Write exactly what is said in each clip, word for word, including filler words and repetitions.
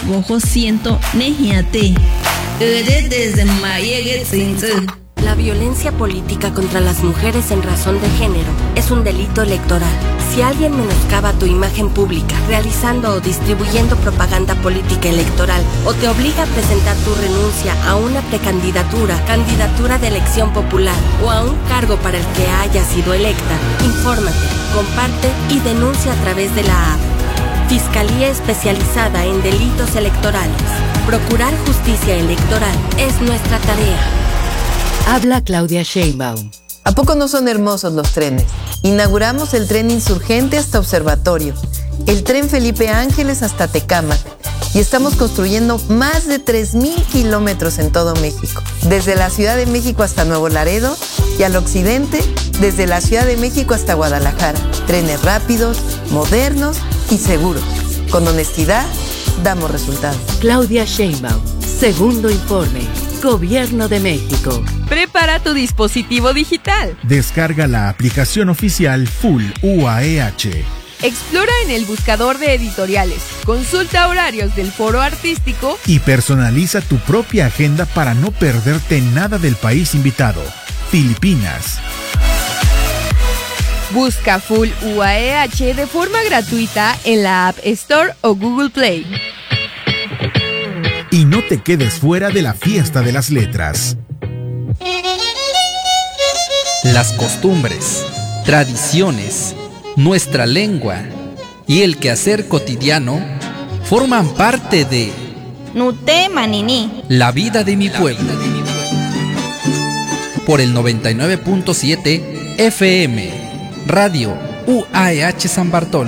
gojo siento nejiate. Desde mayegue tsinze. La violencia política contra las mujeres en razón de género es un delito electoral. Si alguien menoscaba tu imagen pública realizando o distribuyendo propaganda política electoral o te obliga a presentar tu renuncia a una precandidatura, candidatura de elección popular o a un cargo para el que haya sido electa, infórmate, comparte y denuncia a través de la app. Fiscalía Especializada en Delitos Electorales. Procurar justicia electoral es nuestra tarea. Habla Claudia Sheinbaum. ¿A poco no son hermosos los trenes? Inauguramos el tren Insurgente hasta Observatorio, el tren Felipe Ángeles hasta Tecámac y estamos construyendo más de tres mil kilómetros en todo México, desde la Ciudad de México hasta Nuevo Laredo y al occidente, desde la Ciudad de México hasta Guadalajara. Trenes rápidos, modernos y seguros. Con honestidad, damos resultados. Claudia Sheinbaum, segundo informe. Gobierno de México. Prepara tu dispositivo digital. Descarga la aplicación oficial Full U A E H. Explora en el buscador de editoriales. Consulta horarios del foro artístico. Y personaliza tu propia agenda para no perderte nada del país invitado. Filipinas. Busca Full U A E H de forma gratuita en la App Store o Google Play. Y no te quedes fuera de la fiesta de las letras. Las costumbres, tradiciones, nuestra lengua y el quehacer cotidiano forman parte de Nute Manini, la vida de mi pueblo. Por el noventa y nueve punto siete F M, Radio U A E H San Bartolo.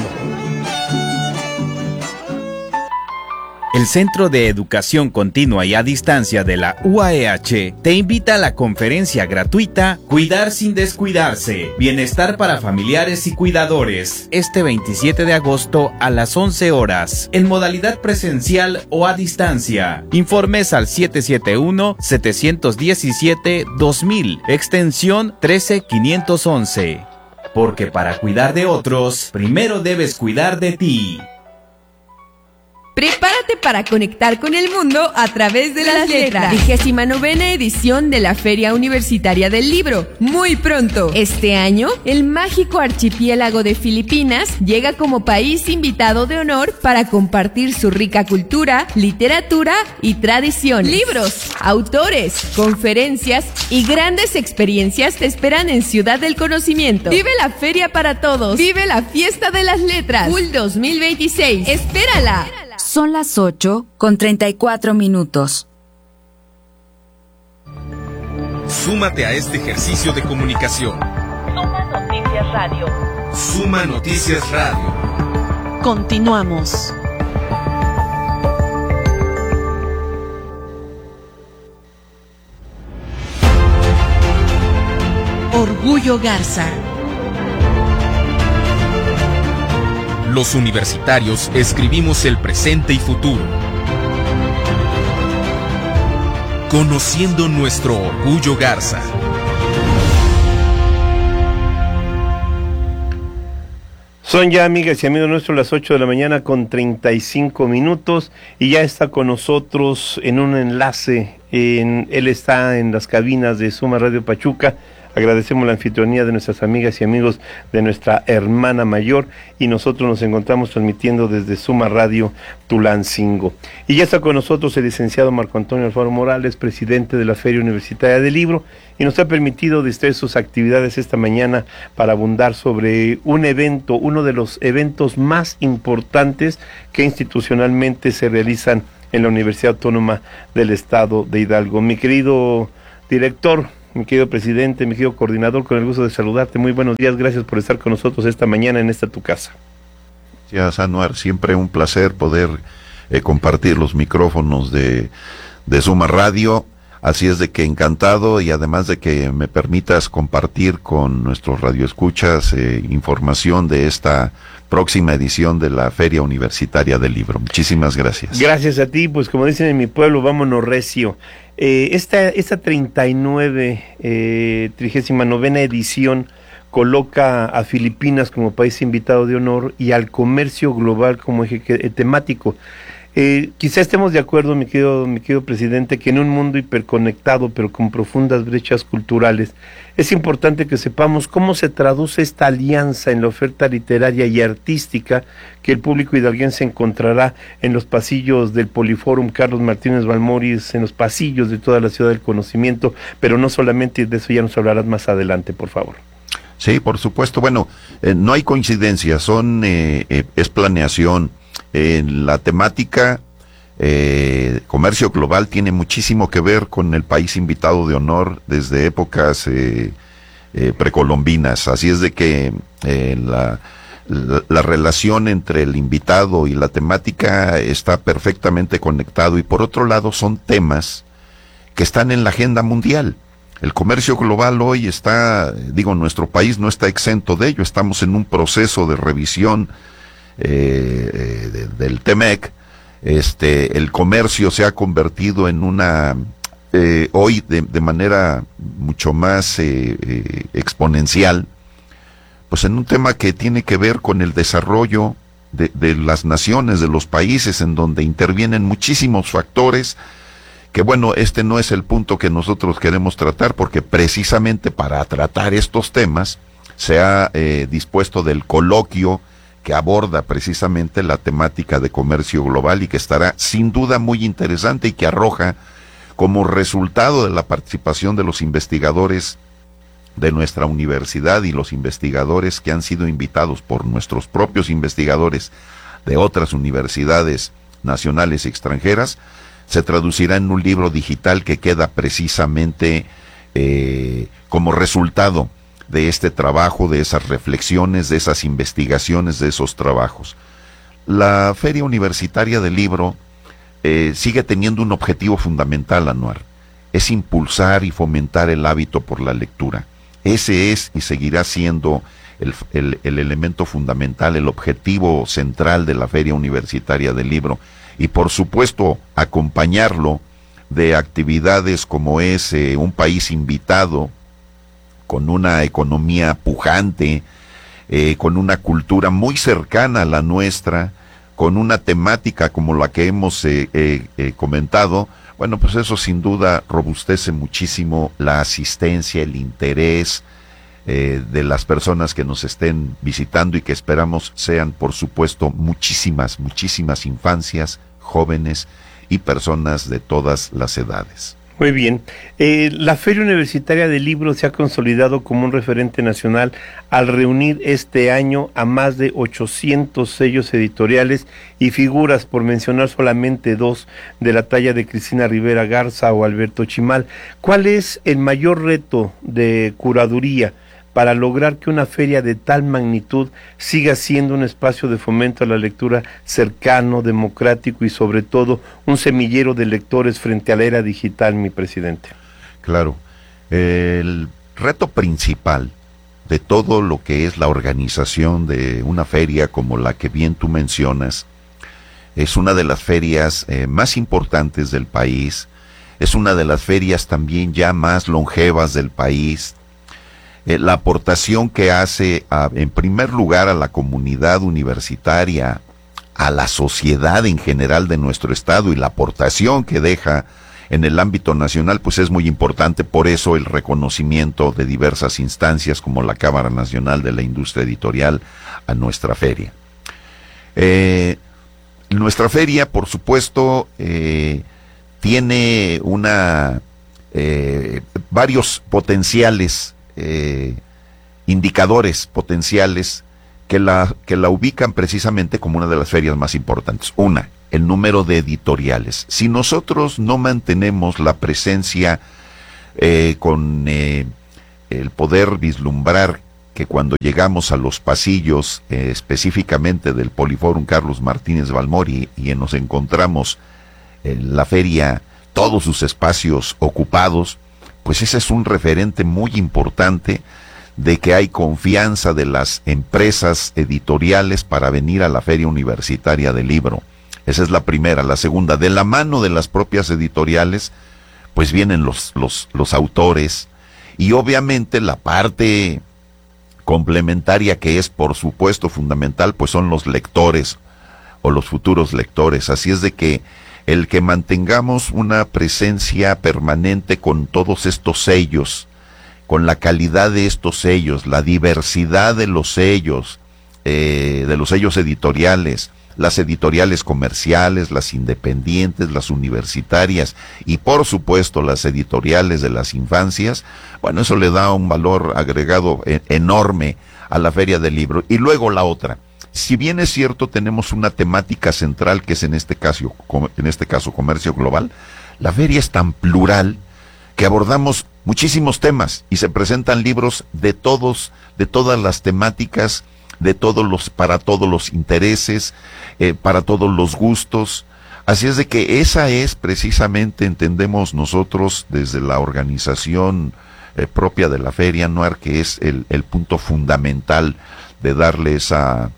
El Centro de Educación Continua y a Distancia de la U A E H te invita a la conferencia gratuita Cuidar sin descuidarse, Bienestar para familiares y cuidadores, este veintisiete de agosto a las once horas, en modalidad presencial o a distancia. Informes al siete siete uno, siete uno siete, dos mil, extensión trece quinientos once. Porque para cuidar de otros, primero debes cuidar de ti. Prepárate para conectar con el mundo a través de las letras. Vigésima novena edición de la Feria Universitaria del Libro. Muy pronto. Este año, el mágico archipiélago de Filipinas llega como país invitado de honor para compartir su rica cultura, literatura y tradiciones. Libros, autores, conferencias y grandes experiencias te esperan en Ciudad del Conocimiento. Vive la feria para todos. Vive la fiesta de las letras. Full dos mil veintiséis. ¡Espérala! Son las ocho con treinta y cuatro minutos. Súmate a este ejercicio de comunicación. Suma Noticias Radio. Suma Noticias Radio. Continuamos. Orgullo Garza. Los universitarios escribimos el presente y futuro. Conociendo nuestro orgullo Garza. Son ya, amigas y amigos nuestros, las ocho de la mañana con treinta y cinco minutos y ya está con nosotros en un enlace. En, él está en las cabinas de Suma Radio Pachuca. Agradecemos la anfitrionía de nuestras amigas y amigos de nuestra hermana mayor y nosotros nos encontramos transmitiendo desde Suma Radio Tulancingo. Y ya está con nosotros el licenciado Marco Antonio Alfaro Morales, presidente de la Feria Universitaria del Libro, y nos ha permitido distraer sus actividades esta mañana para abundar sobre un evento, uno de los eventos más importantes que institucionalmente se realizan en la Universidad Autónoma del Estado de Hidalgo. Mi querido director, mi querido presidente, mi querido coordinador, con el gusto de saludarte. Muy buenos días, gracias por estar con nosotros esta mañana en esta tu casa. Gracias, Anuar, siempre un placer poder eh, compartir los micrófonos de, de Suma Radio, así es de que encantado, y además de que me permitas compartir con nuestros radioescuchas eh, información de esta próxima edición de la Feria Universitaria del Libro. Muchísimas gracias. Gracias a ti, pues como dicen en mi pueblo, vámonos recio. Eh, esta, esta treinta y nueve, eh, trigésima novena edición coloca a Filipinas como país invitado de honor y al comercio global como eje temático. Eh, quizá estemos de acuerdo, mi querido, mi querido presidente, que en un mundo hiperconectado, pero con profundas brechas culturales, es importante que sepamos cómo se traduce esta alianza en la oferta literaria y artística que el público hidalguense encontrará en los pasillos del Poliforum Carlos Martínez Balmores, en los pasillos de toda la ciudad del conocimiento, pero no solamente, de eso ya nos hablarás más adelante, por favor. Sí, por supuesto. Bueno, eh, no hay coincidencia, son eh, eh, es planeación. En la temática, eh, comercio global tiene muchísimo que ver con el país invitado de honor desde épocas eh, eh, precolombinas. Así es de que eh, la, la, la relación entre el invitado y la temática está perfectamente conectado. Y por otro lado, son temas que están en la agenda mundial. El comercio global hoy está, digo, nuestro país no está exento de ello. Estamos en un proceso de revisión Eh, de, del T M E C. Este, el comercio se ha convertido en una, eh, hoy de, de manera mucho más eh, eh, exponencial, pues en un tema que tiene que ver con el desarrollo de, de las naciones, de los países, en donde intervienen muchísimos factores, que bueno, este no es el punto que nosotros queremos tratar, porque precisamente para tratar estos temas se ha eh, dispuesto del coloquio que aborda precisamente la temática de comercio global y que estará sin duda muy interesante y que arroja como resultado de la participación de los investigadores de nuestra universidad y los investigadores que han sido invitados por nuestros propios investigadores de otras universidades nacionales y extranjeras, se traducirá en un libro digital que queda precisamente eh, como resultado de este trabajo, de esas reflexiones, de esas investigaciones, de esos trabajos. La Feria Universitaria del Libro eh, sigue teniendo un objetivo fundamental, Anuar, es impulsar y fomentar el hábito por la lectura. Ese es y seguirá siendo el, el, el elemento fundamental, el objetivo central de la Feria Universitaria del Libro, y por supuesto acompañarlo de actividades como es eh, un país invitado, con una economía pujante, eh, con una cultura muy cercana a la nuestra, con una temática como la que hemos eh, eh, eh, comentado. Bueno, pues eso sin duda robustece muchísimo la asistencia, el interés eh, de las personas que nos estén visitando y que esperamos sean, por supuesto, muchísimas, muchísimas infancias, jóvenes y personas de todas las edades. Muy bien. Eh, la Feria Universitaria del Libro se ha consolidado como un referente nacional al reunir este año a más de ochocientos sellos editoriales y figuras, por mencionar solamente dos, de la talla de Cristina Rivera Garza o Alberto Chimal. ¿Cuál es el mayor reto de curaduría para lograr que una feria de tal magnitud siga siendo un espacio de fomento a la lectura cercano, democrático y sobre todo un semillero de lectores frente a la era digital, mi presidente? Claro, el reto principal de todo lo que es la organización de una feria como la que bien tú mencionas, es una de las ferias eh, más importantes del país, es una de las ferias también ya más longevas del país. Eh, la aportación que hace a, en primer lugar a la comunidad universitaria, a la sociedad en general de nuestro estado, y la aportación que deja en el ámbito nacional, pues es muy importante. Por eso el reconocimiento de diversas instancias como la Cámara Nacional de la Industria Editorial a nuestra feria. Eh, nuestra feria, por supuesto, eh, tiene una eh, varios potenciales Eh, indicadores potenciales que la, que la ubican precisamente como una de las ferias más importantes. Una, el número de editoriales. Si nosotros no mantenemos la presencia eh, con eh, el poder vislumbrar que cuando llegamos a los pasillos eh, específicamente del Poliforum Carlos Martínez Balmores y, y nos encontramos en la feria todos sus espacios ocupados, pues ese es un referente muy importante de que hay confianza de las empresas editoriales para venir a la Feria Universitaria del Libro. Esa es la primera. La segunda, de la mano de las propias editoriales, pues vienen los, los, los autores, y obviamente la parte complementaria que es por supuesto fundamental, pues son los lectores o los futuros lectores. Así es de que el que mantengamos una presencia permanente con todos estos sellos, con la calidad de estos sellos, la diversidad de los sellos, eh, de los sellos editoriales, las editoriales comerciales, las independientes, las universitarias y por supuesto las editoriales de las infancias, bueno, eso le da un valor agregado eh, enorme a la Feria del Libro. Y luego la otra, si bien es cierto tenemos una temática central que es en este caso, en este caso comercio global, la feria es tan plural que abordamos muchísimos temas y se presentan libros de todos, de todas las temáticas, de todos los, para todos los intereses, eh, para todos los gustos. Así es de que esa es precisamente, entendemos nosotros desde la organización eh, propia de la Feria Anuar, que es el, el punto fundamental de darle esa,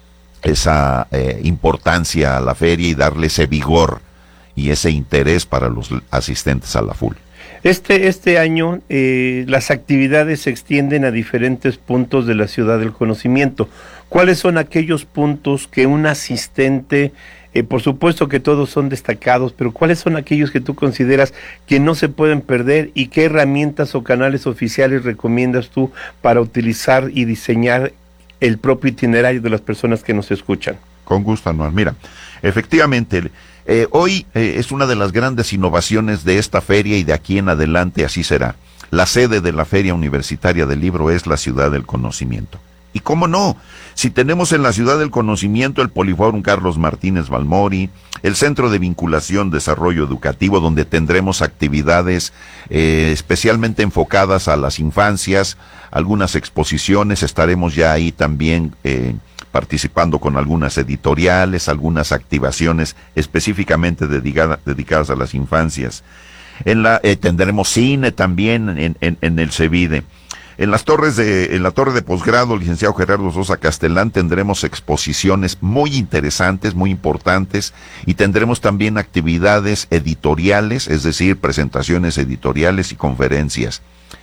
esa eh, importancia a la feria y darle ese vigor y ese interés para los asistentes a la F U L. Este, este año eh, las actividades se extienden a diferentes puntos de la Ciudad del Conocimiento. ¿Cuáles son aquellos puntos que un asistente, eh, por supuesto que todos son destacados, pero cuáles son aquellos que tú consideras que no se pueden perder y qué herramientas o canales oficiales recomiendas tú para utilizar y diseñar el propio itinerario de las personas que nos escuchan? Con gusto, Anuar. Mira, efectivamente, eh, hoy eh, es una de las grandes innovaciones de esta feria y de aquí en adelante así será. La sede de la Feria Universitaria del Libro es la Ciudad del Conocimiento. Y cómo no, si tenemos en la Ciudad del Conocimiento el Polifórum Carlos Martínez Balmori, el Centro de Vinculación Desarrollo Educativo, donde tendremos actividades eh, especialmente enfocadas a las infancias, algunas exposiciones, estaremos ya ahí también eh, participando con algunas editoriales, algunas activaciones específicamente dedicada, dedicadas a las infancias. En la, eh, tendremos cine también en, en, en el CEVIDE. En las torres de, en la torre de posgrado, licenciado Gerardo Sosa Castelán, tendremos exposiciones muy interesantes, muy importantes, y tendremos también actividades editoriales, es decir, presentaciones editoriales y conferencias.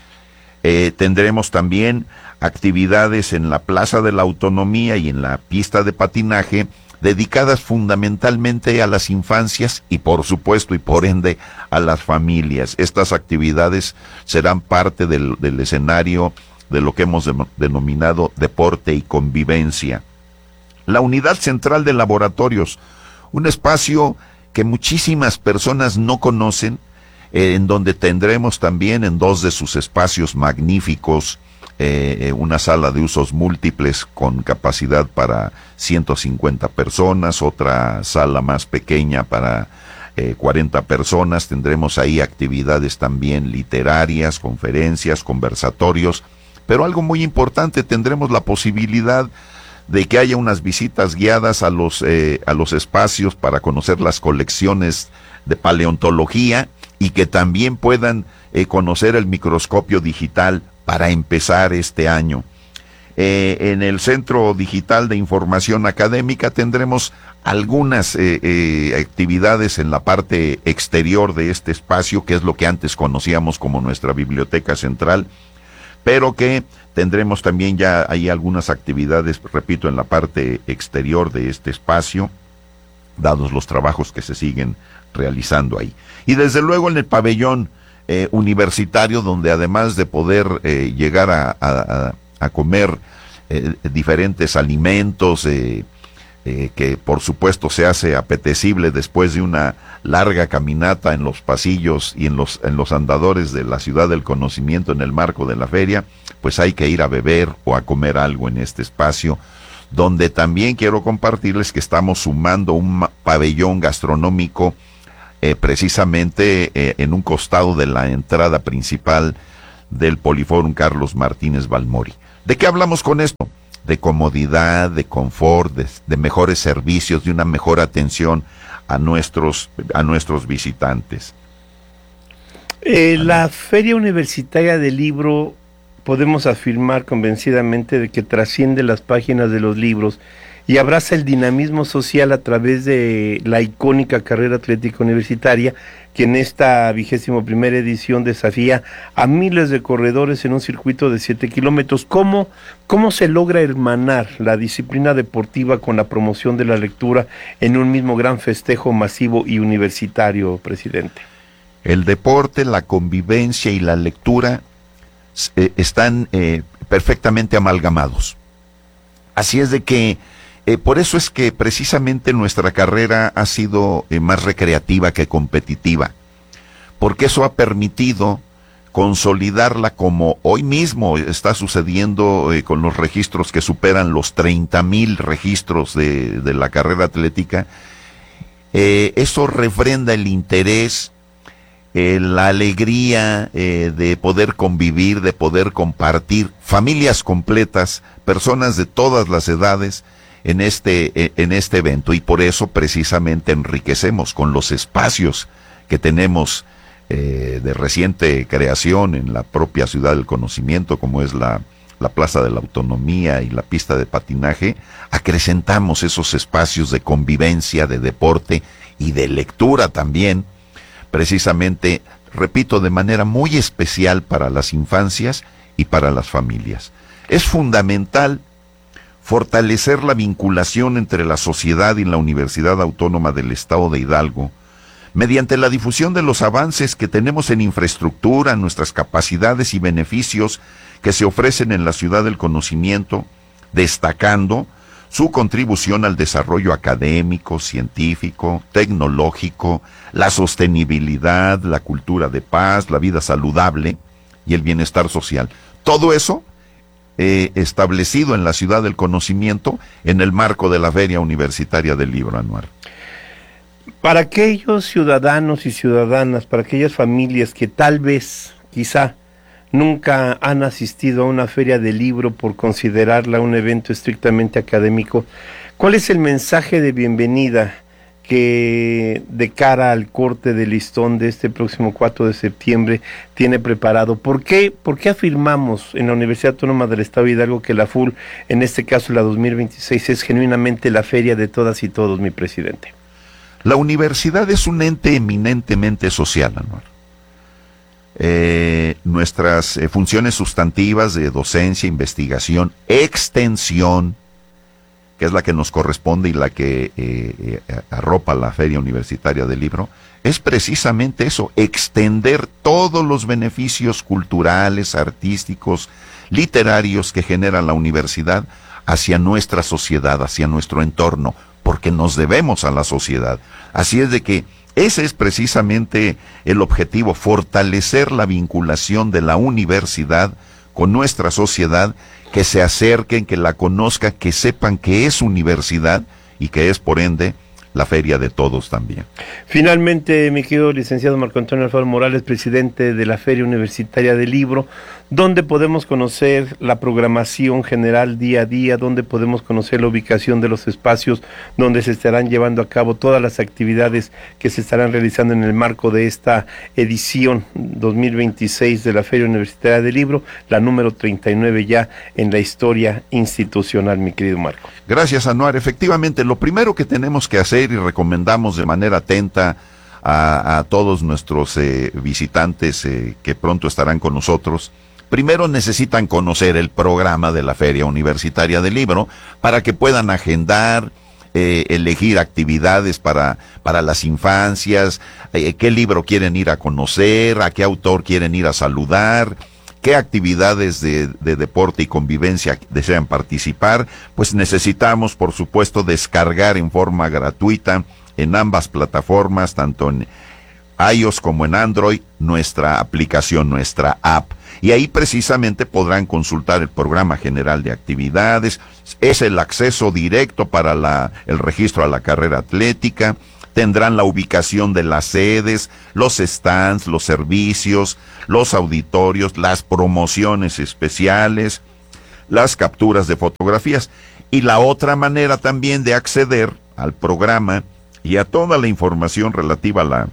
Eh, tendremos también actividades en la Plaza de la Autonomía y en la pista de patinaje, dedicadas fundamentalmente a las infancias y por supuesto y por ende a las familias. Estas actividades serán parte del, del escenario de lo que hemos de, denominado deporte y convivencia. La unidad central de laboratorios, un espacio que muchísimas personas no conocen, eh, en donde tendremos también en dos de sus espacios magníficos Eh, una sala de usos múltiples con capacidad para ciento cincuenta personas, otra sala más pequeña para eh, cuarenta personas. Tendremos ahí actividades también literarias, conferencias, conversatorios, pero algo muy importante, tendremos la posibilidad de que haya unas visitas guiadas a los, eh, a los espacios para conocer las colecciones de paleontología y que también puedan eh, conocer el microscopio digital para empezar este año. Eh, en el Centro Digital de Información Académica tendremos algunas eh, eh, actividades en la parte exterior de este espacio, que es lo que antes conocíamos como nuestra biblioteca central, pero que tendremos también ya ahí algunas actividades, repito, en la parte exterior de este espacio, dados los trabajos que se siguen realizando ahí. Y desde luego en el pabellón Eh, universitario, donde además de poder eh, llegar a, a, a comer eh, diferentes alimentos eh, eh, que por supuesto se hace apetecible después de una larga caminata en los pasillos y en los, en los andadores de la Ciudad del Conocimiento en el marco de la feria, pues hay que ir a beber o a comer algo en este espacio, donde también quiero compartirles que estamos sumando un pabellón gastronómico Eh, precisamente eh, en un costado de la entrada principal del Polifórum Carlos Martínez Balmori. ¿De qué hablamos con esto? De comodidad, de confort, de, de mejores servicios, de una mejor atención a nuestros, a nuestros visitantes. Eh, la Feria Universitaria del Libro, podemos afirmar convencidamente de que trasciende las páginas de los libros y abraza el dinamismo social a través de la icónica carrera atlética universitaria, que en esta vigésimo primera edición desafía a miles de corredores en un circuito de siete kilómetros. ¿Cómo, cómo se logra hermanar la disciplina deportiva con la promoción de la lectura en un mismo gran festejo masivo y universitario, presidente? El deporte, la convivencia y la lectura eh, están eh, perfectamente amalgamados. Así es de que, eh, por eso es que precisamente nuestra carrera ha sido eh, más recreativa que competitiva, porque eso ha permitido consolidarla, como hoy mismo está sucediendo eh, con los registros que superan los treinta mil registros de, de la carrera atlética. Eh, eso refrenda el interés, Eh, la alegría eh, de poder convivir, de poder compartir, familias completas, personas de todas las edades en este, eh, en este evento, y por eso precisamente enriquecemos con los espacios que tenemos eh, de reciente creación en la propia Ciudad del Conocimiento, como es la, la Plaza de la Autonomía y la pista de patinaje. Acrecentamos esos espacios de convivencia, de deporte y de lectura también, precisamente, repito, de manera muy especial para las infancias y para las familias. Es fundamental fortalecer la vinculación entre la sociedad y la Universidad Autónoma del Estado de Hidalgo, mediante la difusión de los avances que tenemos en infraestructura, nuestras capacidades y beneficios que se ofrecen en la Ciudad del Conocimiento, destacando su contribución al desarrollo académico, científico, tecnológico, la sostenibilidad, la cultura de paz, la vida saludable y el bienestar social. Todo eso eh, establecido en la Ciudad del Conocimiento en el marco de la Feria Universitaria del Libro anual. Para aquellos ciudadanos y ciudadanas, para aquellas familias que tal vez, quizá, nunca han asistido a una feria del libro por considerarla un evento estrictamente académico, ¿cuál es el mensaje de bienvenida que, de cara al corte de listón de este próximo cuatro de septiembre, tiene preparado? ¿Por qué, por qué afirmamos en la Universidad Autónoma del Estado de Hidalgo que la F U L, en este caso la dos mil veintiséis, es genuinamente la feria de todas y todos, mi presidente? La universidad es un ente eminentemente social, Anuar. Eh, nuestras eh, funciones sustantivas de docencia, investigación, extensión, que es la que nos corresponde y la que eh, eh, arropa la Feria Universitaria del Libro, es precisamente eso: extender todos los beneficios culturales, artísticos, literarios que genera la universidad hacia nuestra sociedad, hacia nuestro entorno, porque nos debemos a la sociedad. Así es de que ese es precisamente el objetivo: fortalecer la vinculación de la universidad con nuestra sociedad, que se acerquen, que la conozcan, que sepan que es universidad y que es, por ende, la feria de todos también. Finalmente, mi querido licenciado Marco Antonio Alfaro Morales, presidente de la Feria Universitaria del Libro, ¿dónde podemos conocer la programación general día a día? ¿Dónde podemos conocer la ubicación de los espacios donde se estarán llevando a cabo todas las actividades que se estarán realizando en el marco de esta edición dos mil veintiséis de la Feria Universitaria del Libro, la número treinta y nueve ya en la historia institucional, mi querido Marco? Gracias, Anuar. Efectivamente, lo primero que tenemos que hacer, y recomendamos de manera atenta a, a todos nuestros eh, visitantes eh, que pronto estarán con nosotros, primero necesitan conocer el programa de la Feria Universitaria del Libro para que puedan agendar, eh, elegir actividades para, para las infancias, eh, qué libro quieren ir a conocer, a qué autor quieren ir a saludar, qué actividades de, de deporte y convivencia desean participar. Pues necesitamos, por supuesto, descargar en forma gratuita en ambas plataformas, tanto en iOS como en Android, nuestra aplicación, nuestra app. Y ahí precisamente podrán consultar el programa general de actividades. Es el acceso directo para la, el registro a la carrera atlética. Tendrán la ubicación de las sedes, los stands, los servicios, los auditorios, las promociones especiales, las capturas de fotografías. Y la otra manera también de acceder al programa y a toda la información relativa a la,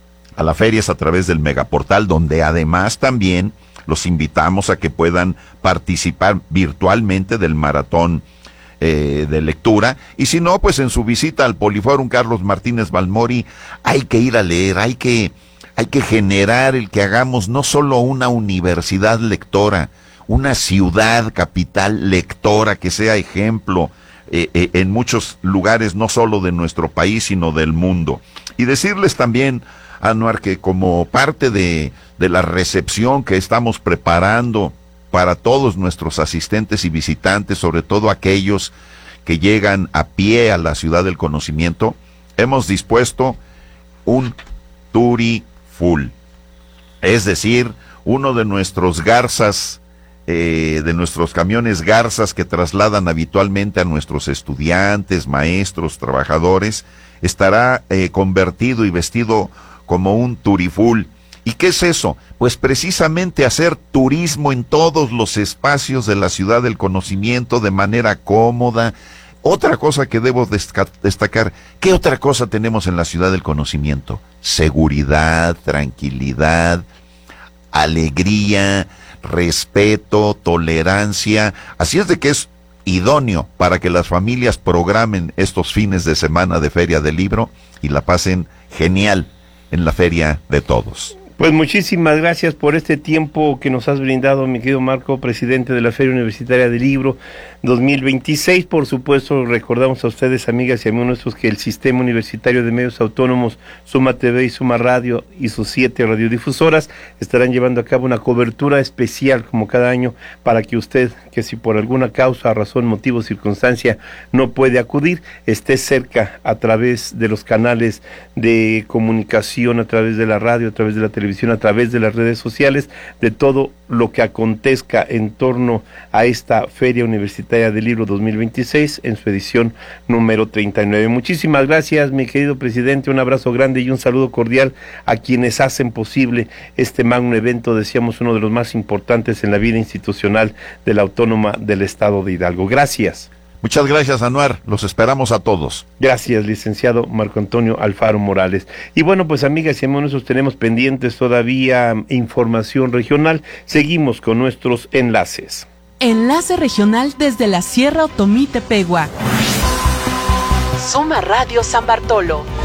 a la feria es a través del megaportal, donde además también los invitamos a que puedan participar virtualmente del maratón eh, de lectura, y si no, pues en su visita al Poliforum Carlos Martínez Balmori, hay que ir a leer, hay que, hay que generar el que hagamos no solo una universidad lectora, una ciudad capital lectora que sea ejemplo eh, eh, en muchos lugares, no solo de nuestro país, sino del mundo. Y decirles también, Anuar, que como parte de, de la recepción que estamos preparando para todos nuestros asistentes y visitantes, sobre todo aquellos que llegan a pie a la ciudad del conocimiento, hemos dispuesto un Turi Full, es decir, uno de nuestros garzas, eh, de nuestros camiones garzas que trasladan habitualmente a nuestros estudiantes, maestros, trabajadores, estará eh, convertido y vestido como un Turi Full. ¿Y qué es eso? Pues precisamente hacer turismo en todos los espacios de la ciudad del conocimiento de manera cómoda. Otra cosa que debo destacar, ¿qué otra cosa tenemos en la ciudad del conocimiento? Seguridad, tranquilidad, alegría, respeto, tolerancia. Así es de que es idóneo para que las familias programen estos fines de semana de Feria del Libro y la pasen genial en la Feria de Todos. Pues muchísimas gracias por este tiempo que nos has brindado, mi querido Marco, presidente de la Feria Universitaria del Libro dos mil veintiséis. Por supuesto, recordamos a ustedes, amigas y amigos nuestros, que el Sistema Universitario de Medios Autónomos, Suma T V y Suma Radio y sus siete radiodifusoras estarán llevando a cabo una cobertura especial como cada año para que usted, que si por alguna causa, razón, motivo, circunstancia no puede acudir, esté cerca a través de los canales de comunicación, a través de la radio, a través de la televisión, a través de las redes sociales, de todo lo que acontezca en torno a esta Feria Universitaria del Libro dos mil veintiséis en su edición número treinta y nueve. Muchísimas gracias, mi querido presidente, un abrazo grande y un saludo cordial a quienes hacen posible este magno evento, decíamos uno de los más importantes en la vida institucional de la Autónoma del Estado de Hidalgo. Gracias. Muchas gracias, Anuar. Los esperamos a todos. Gracias, licenciado Marco Antonio Alfaro Morales. Y bueno, pues amigas y amigos, nosotros tenemos pendientes todavía información regional. Seguimos con nuestros enlaces. Enlace regional desde la Sierra Otomí Tepehua. Suma Radio San Bartolo.